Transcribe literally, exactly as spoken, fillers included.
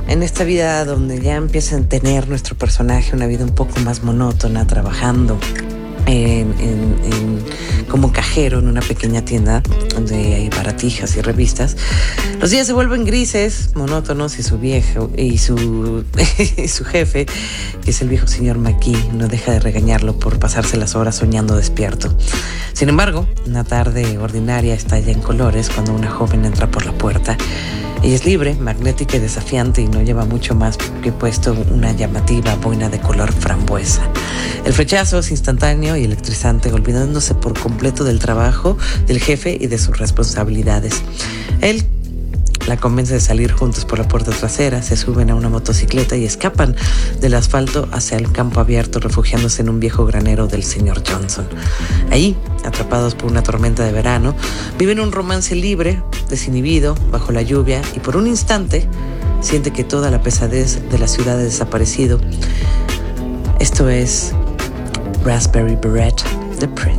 en esta vida donde ya empieza a tener nuestro personaje una vida un poco más monótona, trabajando en, en, en, como cajero en una pequeña tienda donde hay baratijas y revistas, los días se vuelven grises, monótonos, y su viejo y su, y su jefe, que es el viejo señor McGee, no deja de regañarlo por pasarse las horas soñando despierto. Sin embargo, una tarde ordinaria estalla en colores cuando una joven entra por la puerta. Ella es libre, magnética y desafiante, y no lleva mucho más que puesto una llamativa boina de color frambuesa. El flechazo es instantáneo y electrizante, olvidándose por completo del trabajo del jefe y de sus responsabilidades. Él la convence de salir juntos por la puerta trasera, se suben a una motocicleta y escapan del asfalto hacia el campo abierto, refugiándose en un viejo granero del señor Johnson. Ahí, atrapados por una tormenta de verano, viven un romance libre, desinhibido, bajo la lluvia, y por un instante siente que toda la pesadez de la ciudad ha desaparecido. Esto es Raspberry Beret de Prince.